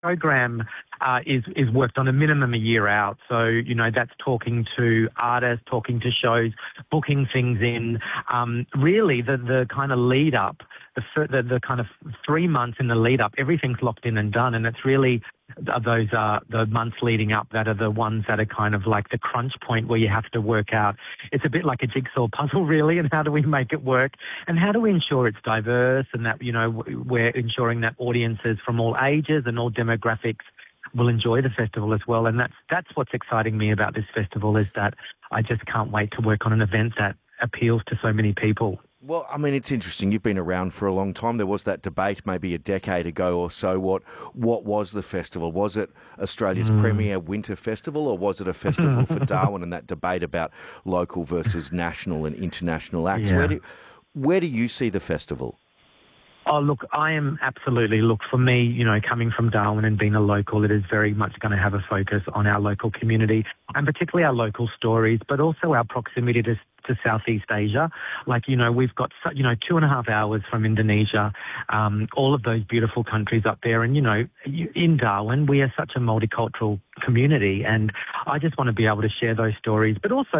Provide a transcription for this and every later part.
program is worked on a minimum a year out. So, that's talking to artists, talking to shows, booking things in. Really, the kind of lead up, the kind of 3 months in the lead up, everything's locked in and done. And it's really those are the months leading up that are the ones that are kind of like the crunch point where you have to work out. It's a bit like a jigsaw puzzle, really, and how do we make it work? And how do we ensure it's diverse and that, we're ensuring that audiences from all ages and all demographics will enjoy the festival as well. And that's what's exciting me about this festival, is that I just can't wait to work on an event that appeals to so many people. Well, I mean, it's interesting. You've been around for a long time. There was that debate maybe a decade ago or so. What was the festival? Was it Australia's premier winter festival, or was it a festival for Darwin? And that debate about local versus national and international acts. Yeah. Where do you see the festival? Oh, look, I am absolutely, for me, coming from Darwin and being a local, it is very much going to have a focus on our local community and particularly our local stories, but also our proximity to Southeast Asia. We've got, 2.5 hours from Indonesia, all of those beautiful countries up there. And, in Darwin, we are such a multicultural community, and I just want to be able to share those stories. But also,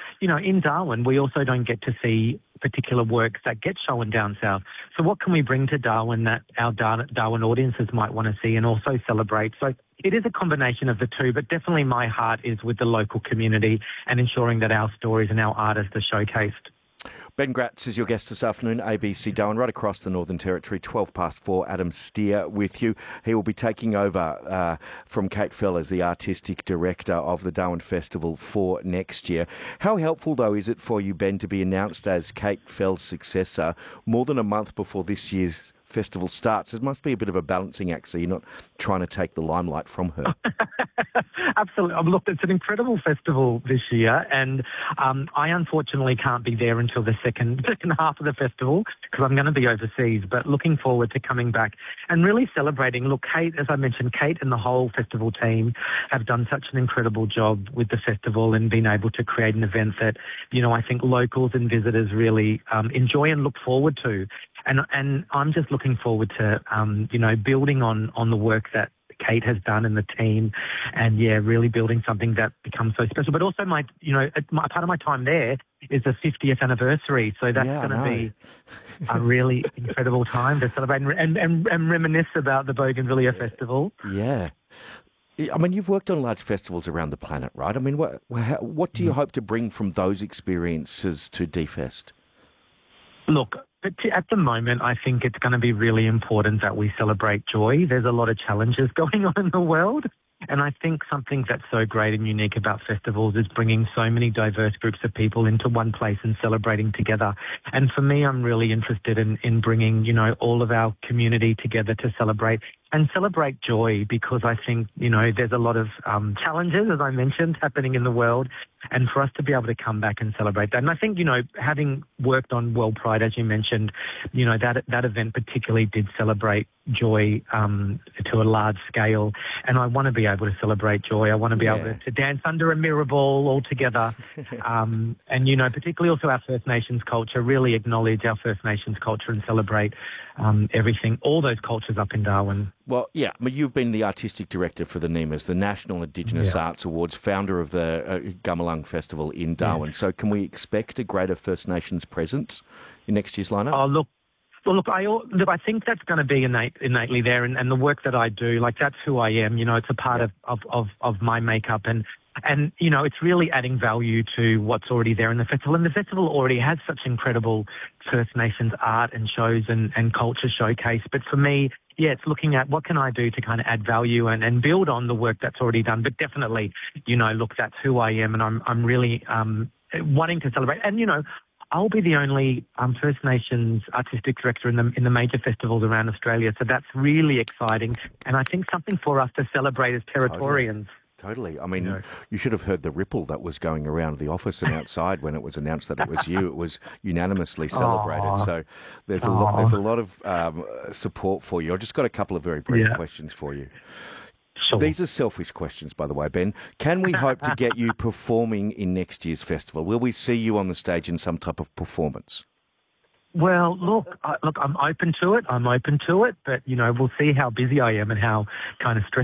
in Darwin, we also don't get to see particular works that get shown down south. So what can we bring to Darwin that our Darwin audiences might want to see and also celebrate? So it is a combination of the two, but definitely my heart is with the local community and ensuring that our stories and our artists are showcased. Ben Gratz is your guest this afternoon, ABC Darwin, right across the Northern Territory, 4:12. Adam Steer with you. He will be taking over from Kate Fell as the artistic director of the Darwin Festival for next year. How helpful, though, is it for you, Ben, to be announced as Kate Fell's successor more than a month before this year's festival starts? It must be a bit of a balancing act, so you're not trying to take the limelight from her. Absolutely. Look, it's an incredible festival this year, and I unfortunately can't be there until the second half of the festival because I'm going to be overseas, but looking forward to coming back and really celebrating. Look, Kate, as I mentioned, Kate and the whole festival team have done such an incredible job with the festival and been able to create an event that, I think locals and visitors really enjoy and look forward to. And I'm just looking forward to, building on the work that Kate has done and the team, and really building something that becomes so special. But also part of my time there is the 50th anniversary, so that's going to be a really incredible time to celebrate and reminisce about the Bougainvillea Festival. Yeah. I mean, you've worked on large festivals around the planet, right? I mean, what do you hope to bring from those experiences to DFest? Look, at the moment, I think it's going to be really important that we celebrate joy. There's a lot of challenges going on in the world. And I think something that's so great and unique about festivals is bringing so many diverse groups of people into one place and celebrating together. And for me, I'm really interested in bringing, all of our community together to celebrate joy, because I think, there's a lot of challenges, as I mentioned, happening in the world. And for us to be able to come back and celebrate that. And I think, having worked on World Pride, as you mentioned, that event particularly did celebrate joy to a large scale. And I want to be able to celebrate joy. I want to be able to dance under a mirror ball all together. And, particularly also our First Nations culture, really acknowledge our First Nations culture and celebrate everything, all those cultures up in Darwin. Well, I mean, you've been the artistic director for the NIMAs, the National Indigenous Arts Awards, founder of the Gumalung Festival in Darwin. So can we expect a greater First Nations presence in next year's lineup? Oh, look, I think that's going to be innately there, and the work that I do, that's who I am. It's a part of my makeup, and it's really adding value to what's already there in the festival. And the festival already has such incredible First Nations art and shows and culture showcase. But for me, it's looking at what can I do to kind of add value and build on the work that's already done. But definitely, look, that's who I am, and I'm really wanting to celebrate. And, I'll be the only First Nations artistic director in the major festivals around Australia. So that's really exciting. And I think something for us to celebrate as Territorians. Totally. I mean, you should have heard the ripple that was going around the office and outside when it was announced that it was you. It was unanimously celebrated. So there's a lot of support for you. I've just got a couple of very brief questions for you. Sure. These are selfish questions, by the way, Ben. Can we hope to get you performing in next year's festival? Will we see you on the stage in some type of performance? Well, look, I'm open to it. But we'll see how busy I am and how kind of stressed